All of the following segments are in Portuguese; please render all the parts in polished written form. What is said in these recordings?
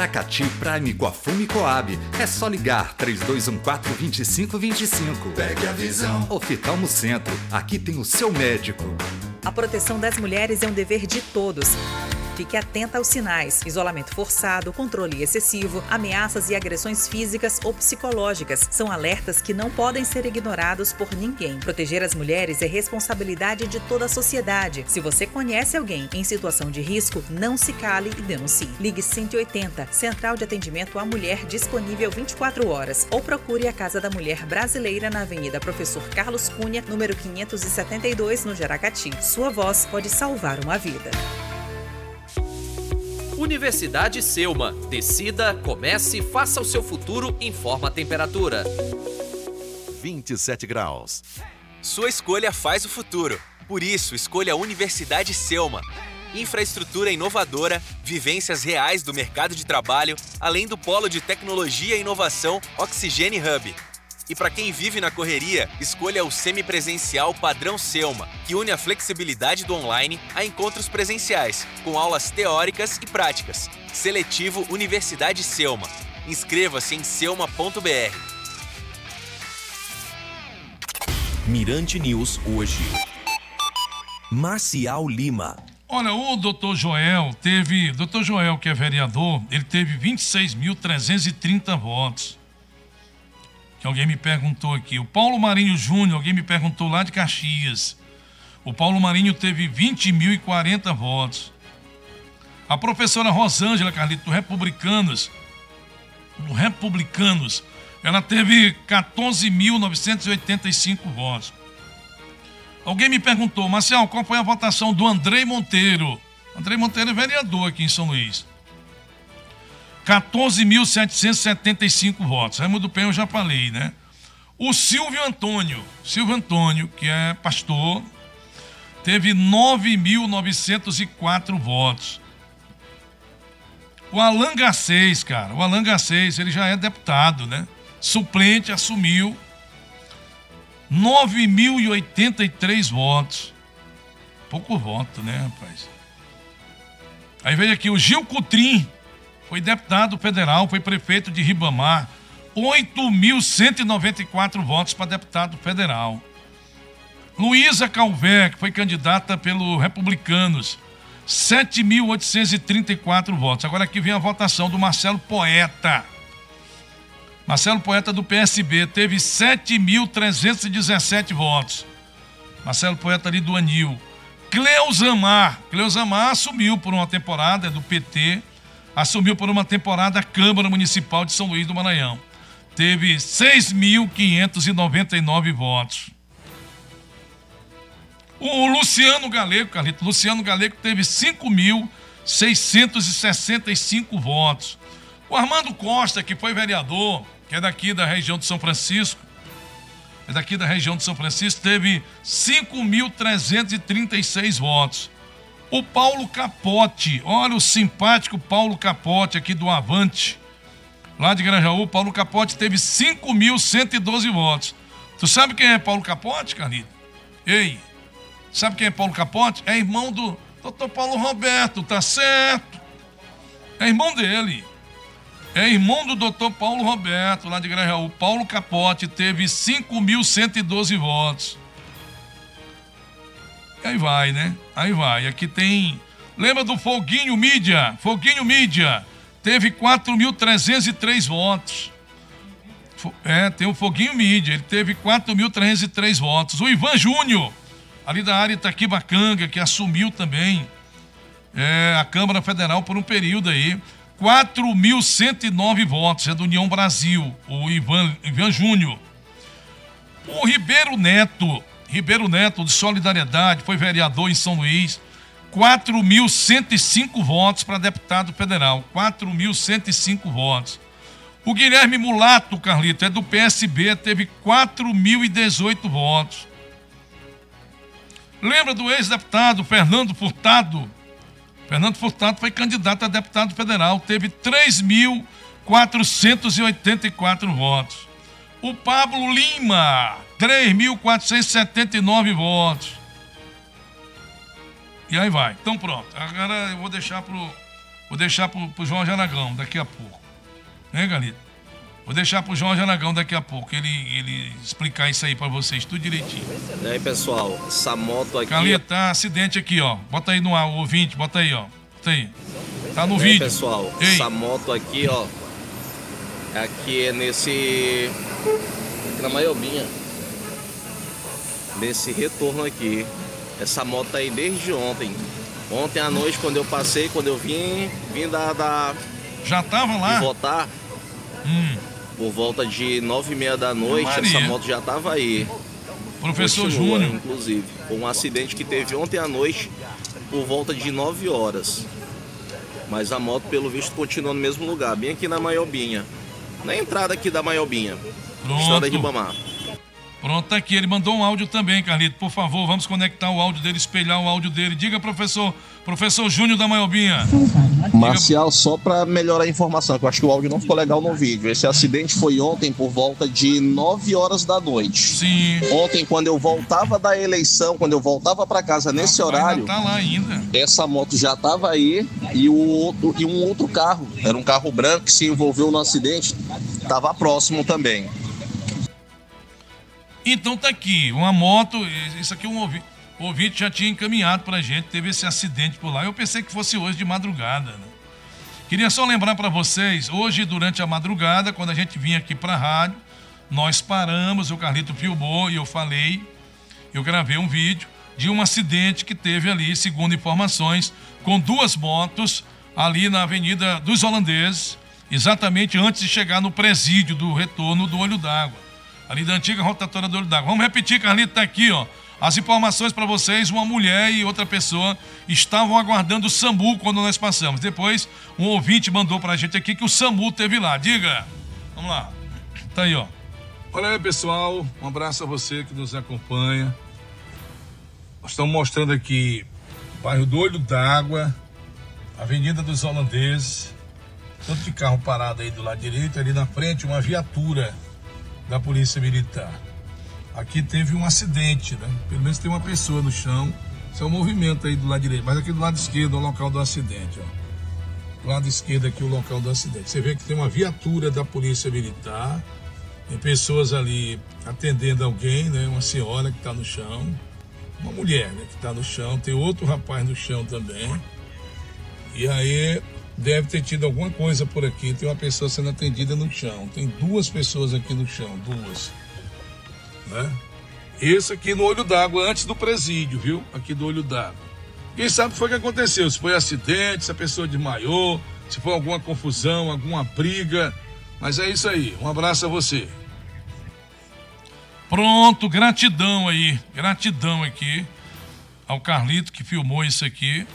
Aracati, Prime, Coafum e Coab. É só ligar 3214-2525. Pegue a visão. Oftalmo Centro, aqui tem o seu médico. A proteção das mulheres é um dever de todos. Fique atenta aos sinais: isolamento forçado, controle excessivo, ameaças e agressões físicas ou psicológicas. São alertas que não podem ser ignorados por ninguém. Proteger as mulheres é responsabilidade de toda a sociedade. Se você conhece alguém em situação de risco, não se cale e denuncie. Ligue 180, Central de Atendimento à Mulher, disponível 24 horas. Ou procure a Casa da Mulher Brasileira na Avenida Professor Carlos Cunha, número 572, no Jaracati. Sua voz pode salvar uma vida. Universidade Selma. Decida, comece, faça o seu futuro, informa a temperatura. 27 graus. Sua escolha faz o futuro. Por isso, escolha a Universidade Selma. Infraestrutura inovadora, vivências reais do mercado de trabalho, além do polo de tecnologia e inovação Oxigene Hub. E para quem vive na correria, escolha o semipresencial padrão Selma, que une a flexibilidade do online a encontros presenciais, com aulas teóricas e práticas. Seletivo Universidade Selma. Inscreva-se em selma.br. Mirante News hoje. Marcial Lima. Olha, o doutor Joel, que é vereador, ele teve 26.330 votos. Que alguém me perguntou aqui. O Paulo Marinho Júnior, alguém me perguntou lá de Caxias. O Paulo Marinho teve 20.040 votos. A professora Rosângela, Carlito, do Republicanos, ela teve 14.985 votos. Alguém me perguntou, Marcial, qual foi a votação do Andrei Monteiro? Andrei Monteiro é vereador aqui em São Luís. 14.775 votos. Raimundo Penha eu já falei, né? O Silvio Antônio, que é pastor, teve 9.904 votos. O Alan Garcês, ele já é deputado, né? Suplente, assumiu 9.083 votos. Pouco voto, né, rapaz? Aí veio aqui o Gil Cutrim, foi deputado federal, foi prefeito de Ribamar, 8.194 votos para deputado federal. Luísa Calvé, que foi candidata pelo Republicanos, 7.834 votos. Agora aqui vem a votação do Marcelo Poeta. Marcelo Poeta do PSB teve 7.317 votos. Marcelo Poeta ali do Anil. Cleusamar assumiu por uma temporada, é do PT, assumiu por uma temporada a Câmara Municipal de São Luís do Maranhão. Teve 6.599 votos. O Luciano Galego, Carlito, teve 5.665 votos. O Armando Costa, que foi vereador, que é daqui da região de São Francisco, teve 5.336 votos. O Paulo Capote, olha o simpático Paulo Capote aqui do Avante, lá de Grajaú. Paulo Capote teve 5.112 votos. Tu sabe quem é Paulo Capote, Carlito? Ei, sabe quem é Paulo Capote? É irmão do Dr. Paulo Roberto, tá certo? É irmão dele. É irmão do Dr. Paulo Roberto, lá de Grajaú. Paulo Capote teve 5.112 votos. E aí vai, né? Aí vai. Aqui tem... Lembra do Foguinho Mídia? Teve 4.303 votos. Tem o Foguinho Mídia. Ele teve 4.303 votos. O Ivan Júnior, ali da área Itaquibacanga, que assumiu também a Câmara Federal por um período aí. 4.109 votos. É do União Brasil. O Ivan Júnior. O Ribeiro Neto, de Solidariedade, foi vereador em São Luís, 4.105 votos para deputado federal, 4.105 votos. O Guilherme Mulato, Carlito, é do PSB, teve 4.018 votos. Lembra do ex-deputado Fernando Furtado? Fernando Furtado foi candidato a deputado federal, teve 3.484 votos. O Pablo Lima, 3.479 votos. E aí vai. Então pronto. Agora eu vou deixar pro Vou deixar pro Jorge Aragão daqui a pouco. Né, Carlito? Vou deixar pro Jorge Aragão daqui a pouco, ele explicar isso aí pra vocês, tudo direitinho. E aí, pessoal, essa moto aqui... Carlito, tá acidente aqui, ó. Bota aí no ar, o ouvinte, bota aí, ó. Bota aí. Tá no vídeo. Pessoal, Ei. essa moto aqui, ó. Aqui é aqui na Maiobinha. Nesse retorno aqui. Essa moto tá aí desde ontem. Ontem à noite, quando eu passei, quando eu vim da... Já tava lá? De votar. Por volta de 9h30 da noite, Maria. essa moto já tava aí. Professor Continua, Júnior. Inclusive, foi um acidente que teve ontem à noite, por volta de 9 horas. Mas a moto, pelo visto, continua no mesmo lugar, bem aqui na Maiobinha. Na entrada aqui da Maiobinha. Estrada de Ribamar. Pronto, tá aqui. Ele mandou um áudio também, Carlito. Por favor, vamos conectar o áudio dele, espelhar o áudio dele. Diga, professor Júnior da Maiobinha. Marcial, só para melhorar a informação, que eu acho que o áudio não ficou legal no vídeo. Esse acidente foi ontem por volta de 9 horas da noite. Sim. Ontem, quando eu voltava da eleição, quando eu voltava para casa nesse horário, tá lá ainda. Essa moto já estava aí e um outro carro, era um carro branco que se envolveu no acidente, estava próximo também. Então tá aqui, uma moto, isso aqui o ouvinte já tinha encaminhado pra gente, teve esse acidente por lá. Eu pensei que fosse hoje de madrugada, né? Queria só lembrar pra vocês, hoje durante a madrugada, quando a gente vinha aqui pra rádio, nós paramos, o Carlito filmou e eu gravei um vídeo de um acidente que teve ali, segundo informações, com duas motos ali na Avenida dos Holandeses, exatamente antes de chegar no presídio do retorno do Olho d'Água. Ali da antiga rotatória do Olho d'Água. Vamos repetir, Carlito, tá aqui, ó. As informações para vocês, uma mulher e outra pessoa estavam aguardando o SAMU quando nós passamos. Depois, um ouvinte mandou pra gente aqui que o SAMU teve lá. Diga. Vamos lá. Tá aí, ó. Olha aí, pessoal. Um abraço a você que nos acompanha. Nós estamos mostrando aqui o bairro do Olho d'Água, Avenida dos Holandeses. Tanto de carro parado aí do lado direito, ali na frente, uma viatura da Polícia Militar. Aqui teve um acidente, né? Pelo menos tem uma pessoa no chão. Isso é um movimento aí do lado direito, mas aqui do lado esquerdo é o local do acidente, ó. Do lado esquerdo aqui é o local do acidente. Você vê que tem uma viatura da Polícia Militar, tem pessoas ali atendendo alguém, né? Uma senhora que está no chão, uma mulher, né? Que está no chão, tem outro rapaz no chão também. E aí deve ter tido alguma coisa por aqui. Tem uma pessoa sendo atendida no chão. Tem duas pessoas aqui no chão, duas. Né? Esse aqui no Olho d'Água, antes do presídio, viu? Aqui do Olho d'Água. Quem sabe o que foi que aconteceu? Se foi acidente, se a pessoa desmaiou, se foi alguma confusão, alguma briga. Mas é isso aí. Um abraço a você. Pronto, gratidão aí. Gratidão aqui ao Carlito que filmou isso aqui.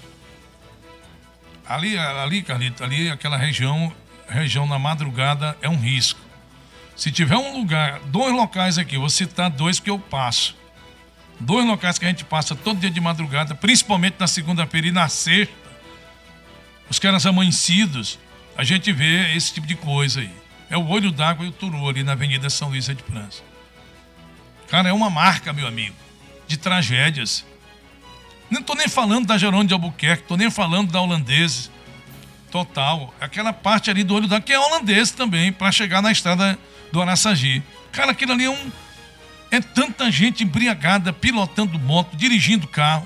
Ali, Carlito, ali aquela região na madrugada é um risco. Se tiver um lugar, 2 locais aqui, vou citar 2 que eu passo. 2 locais que a gente passa todo dia de madrugada, principalmente na segunda-feira e na sexta. Os caras amanhecidos, a gente vê esse tipo de coisa aí. É o Olho d'Água e o Turu ali na Avenida São Luís de França. Cara, é uma marca, meu amigo, de tragédias. Não estou nem falando da Jerônimo de Albuquerque, estou nem falando da Holandeses. Total. Aquela parte ali do Olho d'Água, que é holandês também, para chegar na estrada do Araçagi. Cara, aquilo ali é tanta gente embriagada, pilotando moto, dirigindo carro.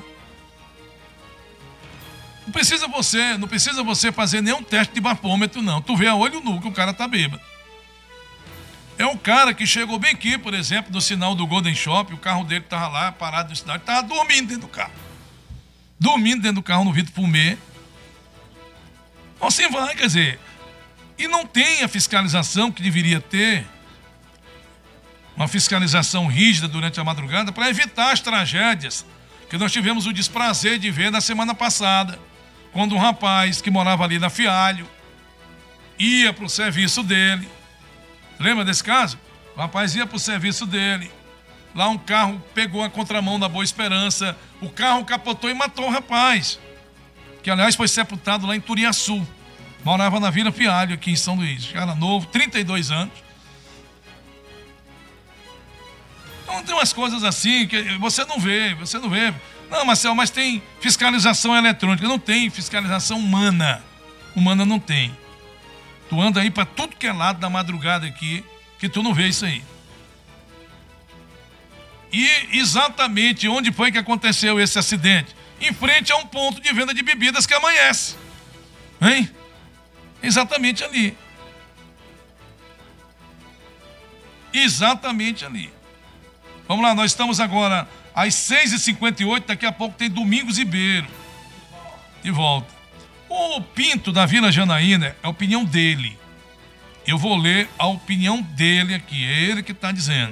Não precisa você fazer nenhum teste de bafômetro, não. Tu vê a olho nu que o cara tá bêbado. É um cara que chegou bem aqui, por exemplo, no sinal do Golden Shop, o carro dele tava lá, parado no sinal, ele tava dormindo dentro do carro. Dormindo dentro do carro no vidro fumê. Assim vai, quer dizer, e não tem a fiscalização que deveria ter, uma fiscalização rígida durante a madrugada para evitar as tragédias que nós tivemos o desprazer de ver na semana passada, quando um rapaz que morava ali na Fialho ia para o serviço dele. Lembra desse caso? O rapaz ia para o serviço dele, lá um carro pegou a contramão da Boa Esperança, o carro capotou e matou o rapaz, que aliás foi sepultado lá em Turiaçu, morava na Vila Fialho, aqui em São Luís, cara novo, 32 anos. Então tem umas coisas assim que você não vê. Não, Marcelo, mas tem fiscalização eletrônica, não tem fiscalização humana. humana não tem. Tu anda aí para tudo que é lado da madrugada aqui, que tu não vê isso aí. E exatamente onde foi que aconteceu esse acidente? Em frente a um ponto de venda de bebidas que amanhece. Hein? Exatamente ali. Exatamente ali. Vamos lá, nós estamos agora às 6h58, daqui a pouco tem Domingos Ribeiro. De volta. O Pinto da Vila Janaína, é a opinião dele. Eu vou ler a opinião dele aqui, é ele que está dizendo.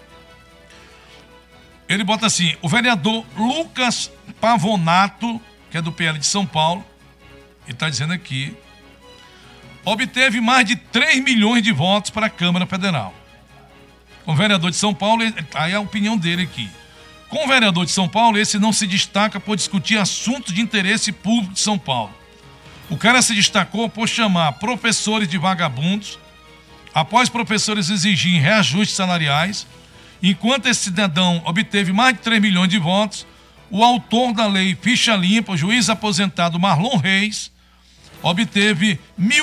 Ele bota assim: o vereador Lucas Pavonato, que é do PL de São Paulo, ele está dizendo aqui, obteve mais de 3 milhões de votos para a Câmara Federal. Com o vereador de São Paulo, aí é a opinião dele aqui. Com o vereador de São Paulo, esse não se destaca por discutir assuntos de interesse público de São Paulo. O cara se destacou por chamar professores de vagabundos, após professores exigirem reajustes salariais. Enquanto esse cidadão obteve mais de 3 milhões de votos, o autor da lei Ficha Limpa, o juiz aposentado Marlon Reis, obteve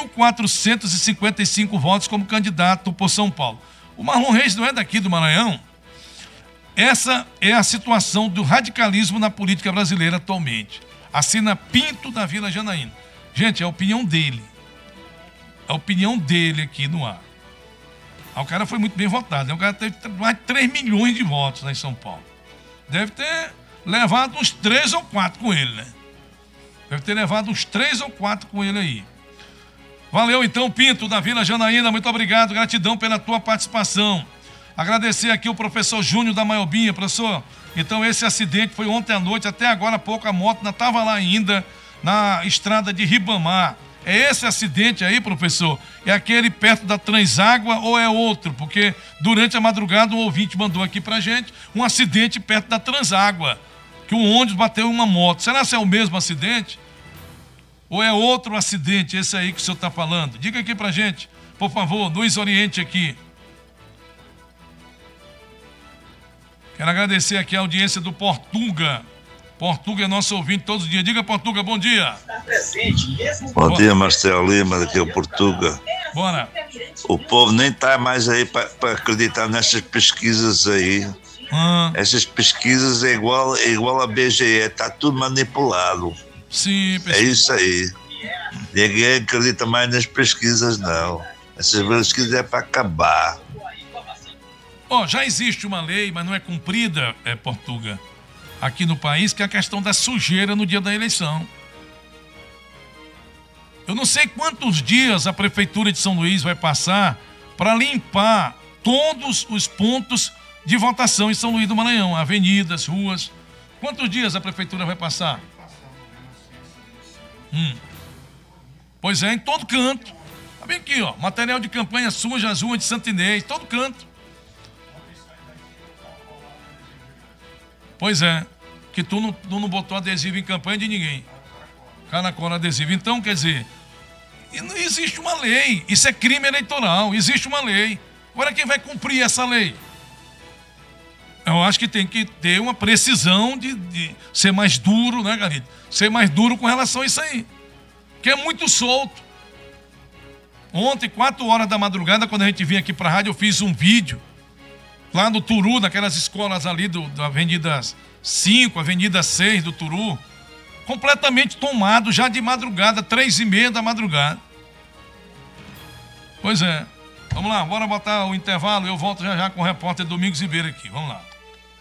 1.455 votos como candidato por São Paulo. O Marlon Reis não é daqui do Maranhão. Essa é a situação do radicalismo na política brasileira atualmente. Assina Pinto da Vila Janaína. Gente, é a opinião dele. É a opinião dele aqui no ar. O cara foi muito bem votado. O cara teve mais de 3 milhões de votos lá em São Paulo. Deve ter levado uns 3 ou 4 com ele, né? Deve ter levado uns 3 ou 4 com ele aí. Valeu então, Pinto da Vila Janaína. Muito obrigado, gratidão pela tua participação. Agradecer aqui o professor Júnior da Maiobinha. Professor, então esse acidente foi ontem à noite. Até agora há pouco a moto ainda estava lá ainda na estrada de Ribamar. É esse acidente aí, professor? É aquele perto da Transágua ou é outro? Porque durante a madrugada um ouvinte mandou aqui pra gente um acidente perto da Transágua, que um ônibus bateu em uma moto. Será que é o mesmo acidente? Ou é outro acidente esse aí que o senhor está falando? Diga aqui pra gente, por favor, nos oriente aqui. Quero agradecer aqui a audiência do Portuga. Portuga é nosso ouvinte todos os dias. Diga, Portuga, bom dia. Bom dia, Marcelo Lima, daqui é o Portuga. Bora. O povo nem está mais aí para acreditar nestas pesquisas aí. Essas pesquisas é igual a BGE, está tudo manipulado. Sim, é isso aí. Ninguém acredita mais nas pesquisas, não. Essas pesquisas é para acabar. Já existe uma lei, mas não é cumprida, Portuga, aqui no país, que é a questão da sujeira no dia da eleição. Eu não sei quantos dias a Prefeitura de São Luís vai passar para limpar todos os pontos de votação em São Luís do Maranhão, avenidas, ruas. Quantos dias a Prefeitura vai passar? Pois é, em todo canto. Tá bem aqui, ó, material de campanha suja, as ruas de Santo Inês, todo canto. Pois é, que tu não botou adesivo em campanha de ninguém. Cada cor adesivo. Então, quer dizer, não existe uma lei. Isso é crime eleitoral. Existe uma lei. Agora, quem vai cumprir essa lei? Eu acho que tem que ter uma precisão de ser mais duro, né, Garrido? Ser mais duro com relação a isso aí. Que é muito solto. Ontem, 4 horas da madrugada, quando a gente vinha aqui para a rádio, eu fiz um vídeo lá no Turu, naquelas escolas ali da Avenida 5, Avenida 6 do Turu, completamente tomado já de madrugada, 3h30 da madrugada. Pois é. Vamos lá, bora botar o intervalo. Eu volto já com o repórter Domingos Ribeiro aqui. Vamos lá.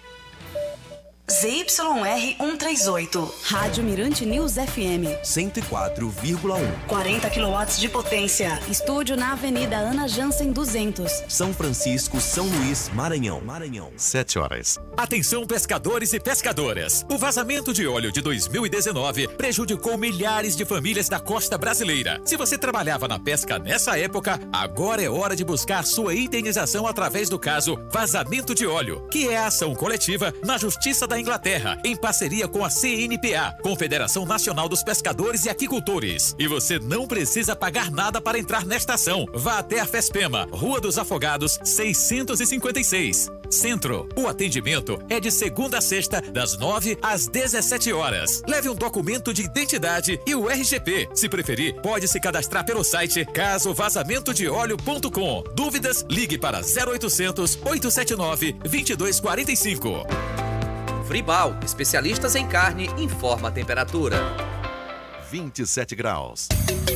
ZYR 138, Rádio Mirante News FM 104,1, 40 kW de potência. Estúdio na Avenida Ana Jansen 200, São Francisco, São Luís, Maranhão. 7 horas. Atenção, pescadores e pescadoras. O vazamento de óleo de 2019 prejudicou milhares de famílias da costa brasileira. Se você trabalhava na pesca nessa época, agora é hora de buscar sua indenização através do caso Vazamento de Óleo, que é a ação coletiva na Justiça da pela Inglaterra, em parceria com a CNPA, Confederação Nacional dos Pescadores e Aquicultores. E você não precisa pagar nada para entrar nesta ação. Vá até a FESPEMA, Rua dos Afogados, 656. Centro. O atendimento é de segunda a sexta, das 9 às 17 horas. Leve um documento de identidade e o RGP. Se preferir, pode se cadastrar pelo site casovazamentodeoleo.com. Dúvidas? Ligue para 0800 879 2245. Fribal, especialistas em carne, informa a temperatura. 27 graus.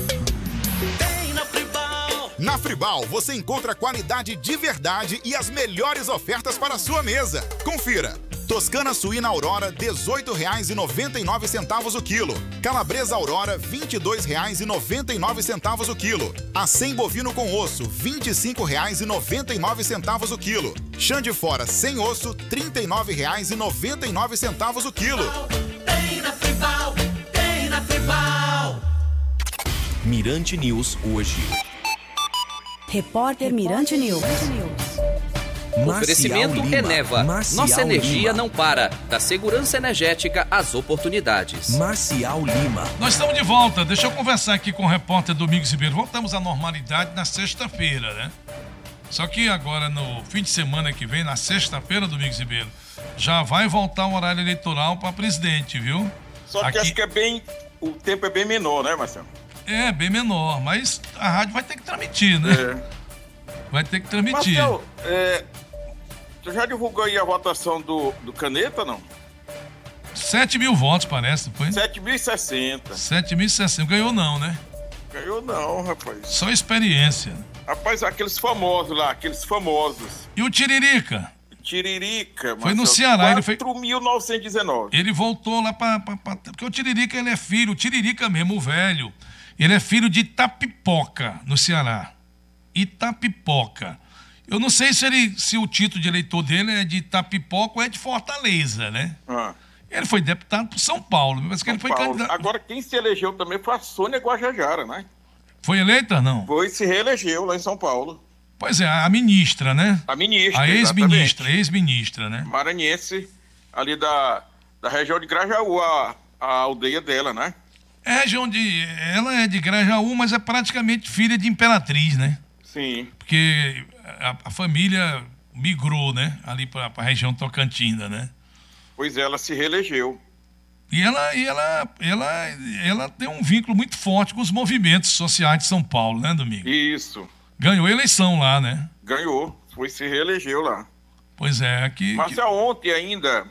Na Fribal, você encontra qualidade de verdade e as melhores ofertas para a sua mesa. Confira. Toscana suína Aurora, R$ 18,99 o quilo. Calabresa Aurora, R$ 22,99 o quilo. Acém bovino com osso, R$ 25,99 o quilo. Chã de fora sem osso, R$ 39,99 o quilo. Tem na Fribal, tem na Fribal. Mirante News hoje. Repórter Mirante News. Oferecimento Eneva. Nossa energia não para. Da segurança energética às oportunidades. Marcial Lima. Nós estamos de volta. Deixa eu conversar aqui com o repórter Domingos Ribeiro. Voltamos à normalidade na sexta-feira, né? Só que agora, no fim de semana que vem, na sexta-feira, Domingos Ribeiro, já vai voltar o horário eleitoral para presidente, viu? Só que acho que o tempo é bem menor, né, Marcelo? É, bem menor, mas a rádio vai ter que transmitir, né? Vai ter que transmitir. Marcelo, você já divulgou aí a votação do Caneta, não? 7 mil votos, parece, não foi? 7.060. 7.060. Ganhou não, né? Ganhou não, rapaz. Só experiência. Rapaz, aqueles famosos lá, aqueles famosos. E o Tiririca? Tiririca, foi no Ceará, ele foi 4.919. Ele voltou lá porque o Tiririca, ele é filho, o Tiririca mesmo, o velho, ele é filho de Itapipoca, no Ceará. Itapipoca. Eu não sei se o título de eleitor dele é de Itapipoca ou é de Fortaleza, né? Ele foi deputado por São Paulo, mas que ele foi candidato. Agora, quem se elegeu também foi a Sônia Guajajara, né? Foi eleita, não? Foi, se reelegeu lá em São Paulo. Pois é, a ministra, né? A ministra, a ex-ministra, né? Maranhense, ali da região de Grajaú, a aldeia dela, né? Ela é de Grajaú, mas é praticamente filha de Imperatriz, né? Sim. Porque a família migrou, né? Ali para a região tocantina, né? Pois é, ela se reelegeu. E ela tem um vínculo muito forte com os movimentos sociais de São Paulo, né, Domingo? Isso. Ganhou a eleição lá, né? Ganhou, se reelegeu lá. Pois é, Mas ontem ainda,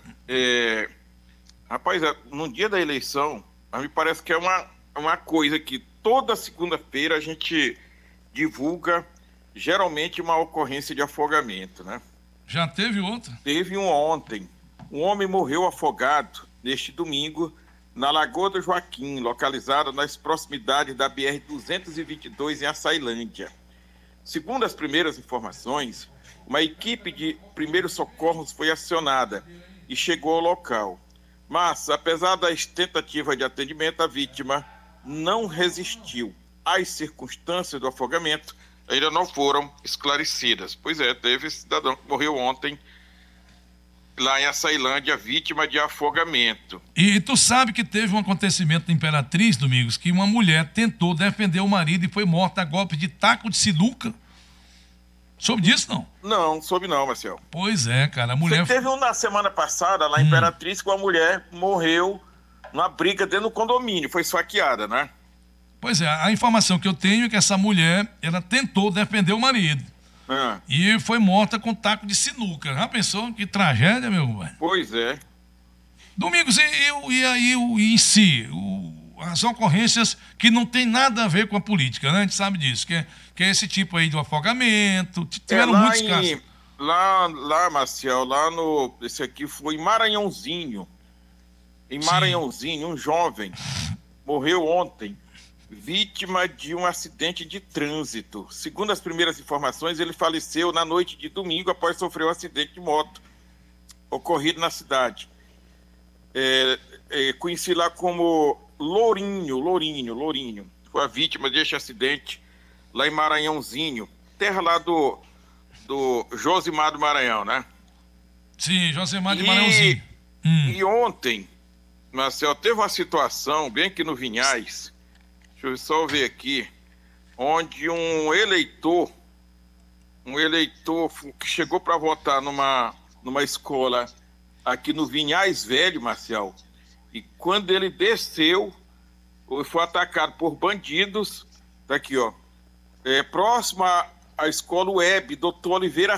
rapaz, no dia da eleição, me parece que é uma coisa que toda segunda-feira a gente divulga, geralmente, uma ocorrência de afogamento, né? Já teve outra? Teve um ontem. Um homem morreu afogado neste domingo na Lagoa do Joaquim, localizada nas proximidades da BR-222 em Açailândia. Segundo as primeiras informações, uma equipe de primeiros socorros foi acionada e chegou ao local. Mas, apesar das tentativas de atendimento, a vítima não resistiu. As circunstâncias do afogamento ainda não foram esclarecidas. Pois é, teve cidadão que morreu ontem lá em Açailândia, vítima de afogamento. E tu sabe que teve um acontecimento na Imperatriz, Domingos, que uma mulher tentou defender o marido e foi morta a golpe de taco de sinuca. Soube disso, não? Não, soube não, Marcelo. Pois é, cara, a mulher... Você teve na semana passada, lá em Imperatriz, que uma mulher morreu numa briga dentro do condomínio, foi esfaqueada, né? Pois é, a informação que eu tenho é que essa mulher, ela tentou defender o marido. E foi morta com taco de sinuca. Já pensou? Que tragédia, meu pai. Pois é. Domingos, e aí em si, as ocorrências que não tem nada a ver com a política, né? A gente sabe disso, que é esse tipo aí do afogamento. Tiveram muitos casos. Lá, Marcial, esse aqui foi em Maranhãozinho. Em Maranhãozinho, um jovem morreu ontem, vítima de um acidente de trânsito. Segundo as primeiras informações, ele faleceu na noite de domingo após sofrer um acidente de moto ocorrido na cidade. Conheci lá como Lourinho. Foi a vítima deste acidente lá em Maranhãozinho, terra lá do Josimar do Maranhão, né? Sim, Josimar de Maranhãozinho. E ontem, Marcel, teve uma situação bem aqui no Vinhais, deixa eu só ver aqui, onde um eleitor que chegou para votar numa escola aqui no Vinhais Velho, Marcel, e quando ele desceu, foi atacado por bandidos, tá aqui, ó, próximo à escola web, Dr. Oliveira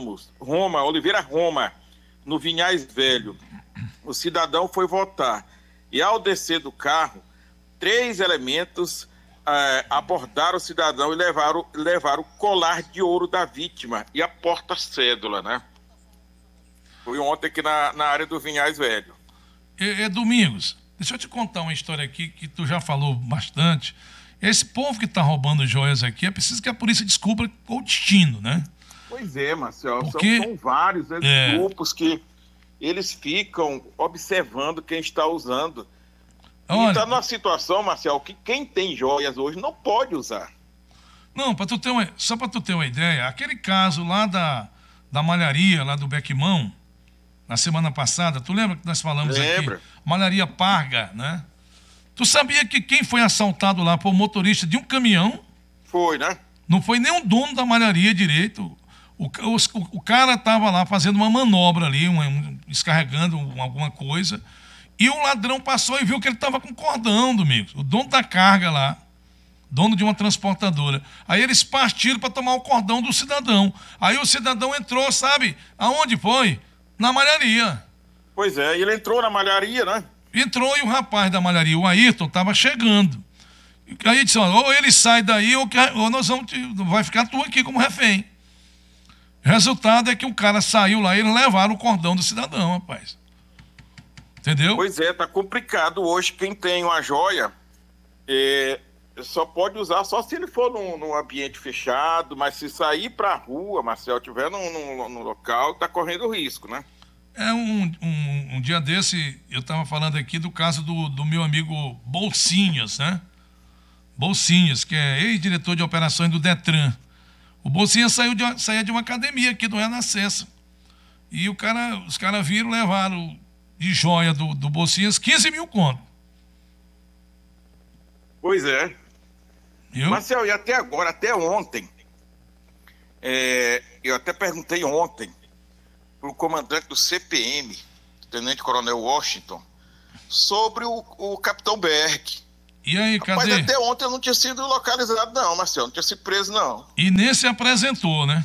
Roma, no Vinhais Velho. O cidadão foi votar e, ao descer do carro, 3 elementos abordaram o cidadão e levaram o colar de ouro da vítima e a porta-cédula, né? Foi ontem aqui na área do Vinhais Velho. Domingos, deixa eu te contar uma história aqui que tu já falou bastante. Esse povo que está roubando joias aqui, é preciso que a polícia descubra o destino, né? Pois é, Marcelo. Porque, são vários grupos que eles ficam observando quem está usando. E está numa situação, Marcelo, que quem tem joias hoje não pode usar. Não, só para tu ter uma ideia, aquele caso lá da malharia, lá do Bequimão, na semana passada, tu lembra que nós falamos aqui? Malharia Parga, né? Tu sabia que quem foi assaltado lá foi o motorista de um caminhão? Foi, né? Não foi nem o dono da malharia direito. O cara estava lá fazendo uma manobra ali, descarregando alguma coisa, e o ladrão passou e viu que ele estava com cordão, Domingos. O dono da carga lá, dono de uma transportadora. Aí eles partiram para tomar o cordão do cidadão. Aí o cidadão entrou, sabe? Aonde foi? Na malharia. Pois é, ele entrou na malharia, né? Entrou e o rapaz da malharia, o Ayrton, estava chegando. Aí disse, ou ele sai daí ou nós vai ficar tu aqui como refém. Resultado é que o cara saiu lá e eles levaram o cordão do cidadão, rapaz. Entendeu? Pois é, tá complicado hoje. Quem tem uma joia só pode usar só se ele for num ambiente fechado, mas se sair pra rua, Marcel, estiver num local, tá correndo risco, né? Um dia desse, eu estava falando aqui do caso do meu amigo Bolsinhas, né? Bolsinhas, que é ex-diretor de operações do Detran. O Bolsinhas saía de uma academia aqui do Renascença. E os caras viram, levaram de joia do Bolsinhas 15 mil conto. Pois é. Marcel, e até agora, até ontem, eu até perguntei ontem para o comandante do CPM, Tenente Coronel Washington, sobre o Capitão Berg. E aí, cadê? Mas até ontem não tinha sido localizado, não, Marcelo. Não tinha sido preso, não. E nem se apresentou, né?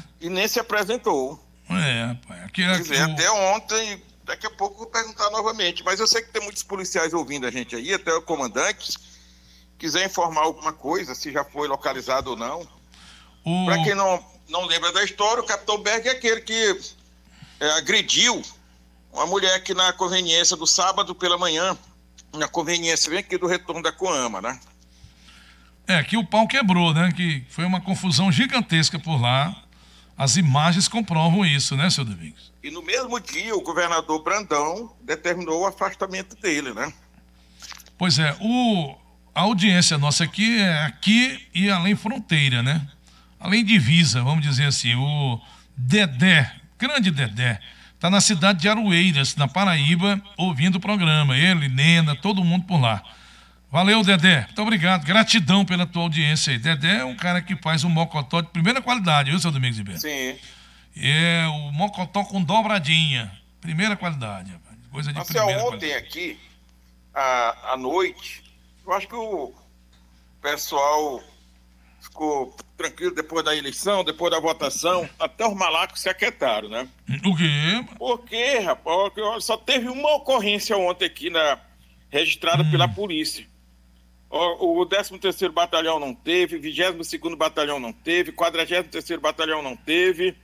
Rapaz. Até ontem, daqui a pouco eu vou perguntar novamente. Mas eu sei que tem muitos policiais ouvindo a gente aí, até o comandante. Quiser informar alguma coisa, se já foi localizado ou não. Para quem não lembra da história, o Capitão Berg é aquele que agrediu uma mulher aqui na conveniência do sábado pela manhã, na conveniência bem aqui do retorno da Coama, né? Que o pau quebrou, né? Que foi uma confusão gigantesca por lá. As imagens comprovam isso, né, seu Domingos? E no mesmo dia, o governador Brandão determinou o afastamento dele, né? Pois é, a audiência nossa aqui é aqui e além fronteira, né? Além divisa, vamos dizer assim. O Dedé, grande Dedé, está na cidade de Aroeiras, na Paraíba, ouvindo o programa. Ele, Nena, todo mundo por lá. Valeu, Dedé. Muito obrigado. Gratidão pela tua audiência aí. Dedé é um cara que faz um mocotó de primeira qualidade, viu, seu Domingos Ribeiro? Sim. É o mocotó com dobradinha. Primeira qualidade, rapaz. Coisa de primeira ontem qualidade. Aqui, à noite, eu acho que o pessoal ficou tranquilo depois da eleição, depois da votação, até os malacos se aquietaram, né? O quê? Porque, rapaz, só teve uma ocorrência ontem aqui registrada pela polícia. O 13º Batalhão não teve, 22º Batalhão não teve, 43º Batalhão não teve,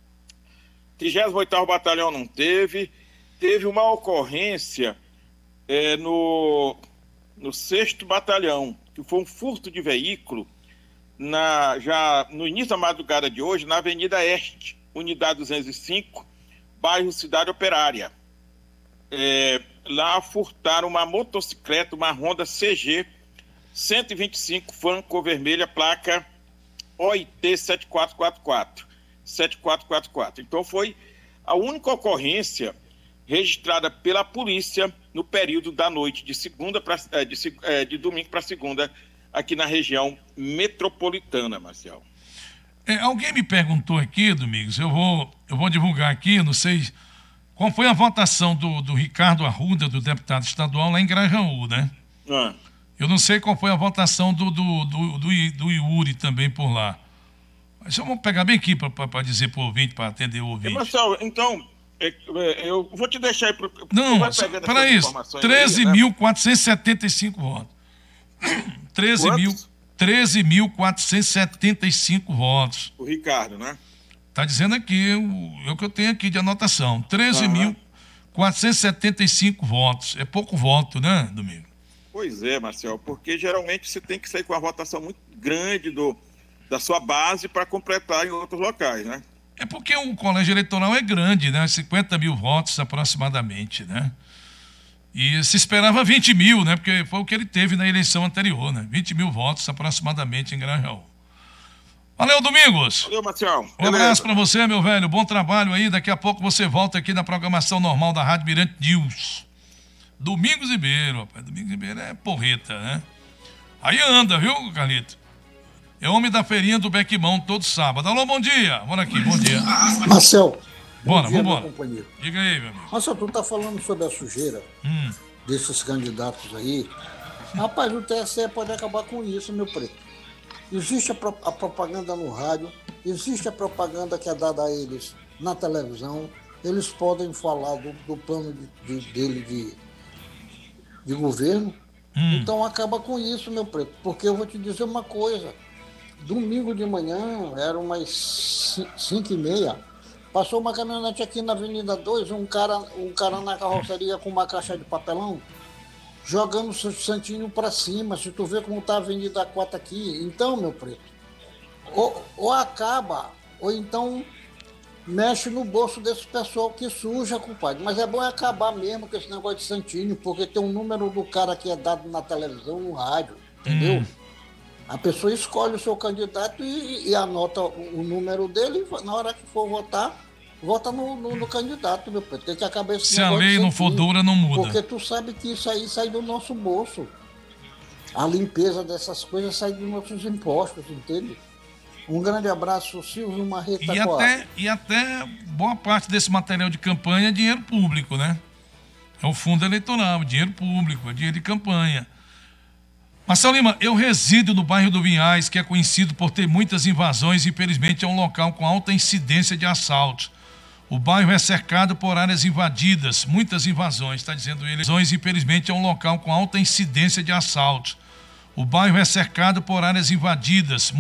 38º Batalhão não teve. Teve uma ocorrência no 6º Batalhão, que foi um furto de veículo já no início da madrugada de hoje, na Avenida Este, Unidade 205, bairro Cidade Operária. Lá furtaram uma motocicleta, uma Honda CG 125 Fan cor vermelha, placa OIT 7444. Então foi a única ocorrência registrada pela polícia no período da noite de domingo para segunda, aqui na região metropolitana, Marcial. Alguém me perguntou aqui, Domingos, eu vou divulgar aqui, não sei qual foi a votação do Ricardo Arruda, do deputado estadual, lá em Grajaú, né? Eu não sei qual foi a votação do Yuri também por lá. Mas eu vou pegar bem aqui para dizer para o ouvinte, para atender o ouvinte. Marcelo, então, eu vou te deixar aí para... Não, para isso, 13.475 votos. 13.475 votos. O Ricardo, né? Está dizendo aqui, o que eu tenho aqui de anotação. 13.475 votos. É pouco voto, né, Domingo? Pois é, Marcelo, porque geralmente você tem que sair com uma votação muito grande da sua base para completar em outros locais, né? É porque o colégio eleitoral é grande, né? 50 mil votos aproximadamente, né? E se esperava 20 mil, né? Porque foi o que ele teve na eleição anterior, né? 20 mil votos aproximadamente em Grajaú. Valeu, Domingos! Valeu, Marcial. Um abraço para você, meu velho. Bom trabalho aí. Daqui a pouco você volta aqui na programação normal da Rádio Mirante News. Domingos Ribeiro, rapaz. Domingos Ribeiro é porreta, né? Aí anda, viu, Carlito? É homem da feirinha do Bequimão todo sábado. Alô, bom dia. Bora aqui, bom dia. Marcel. Bora, vambora. Diga aí, meu amigo. Marcel, tu tá falando sobre a sujeira desses candidatos aí. Rapaz, o TSE pode acabar com isso, meu preto. Existe a propaganda no rádio, existe a propaganda que é dada a eles na televisão. Eles podem falar do plano dele de governo. Então acaba com isso, meu preto. Porque eu vou te dizer uma coisa. Domingo de manhã, era umas 5h30, passou uma caminhonete aqui na Avenida 2, um cara na carroceria com uma caixa de papelão, jogando o santinho para cima. Se tu vê como tá a Avenida 4 aqui, então, meu preto, ou acaba, ou então mexe no bolso desse pessoal que suja, compadre. Mas é bom acabar mesmo com esse negócio de santinho, porque tem um número do cara que é dado na televisão, no rádio, entendeu? A pessoa escolhe o seu candidato e anota o número dele, e na hora que for votar, vota no candidato, meu preto. Tem que acabar esse Se a lei não for dura, não muda. Porque tu sabe que isso aí sai do nosso bolso. A limpeza dessas coisas sai dos nossos impostos, entende? Um grande abraço, Silvio Marreta. E até boa parte desse material de campanha é dinheiro público, né? É o fundo eleitoral, dinheiro público, é dinheiro de campanha. Marcelo Lima, eu resido no bairro do Vinhais, que é conhecido por ter muitas invasões e, infelizmente, é um local com alta incidência de assaltos. O bairro é cercado por áreas invadidas, muitas invasões, está dizendo ele. Infelizmente, é um local com alta incidência de assaltos. O bairro é cercado por áreas invadidas.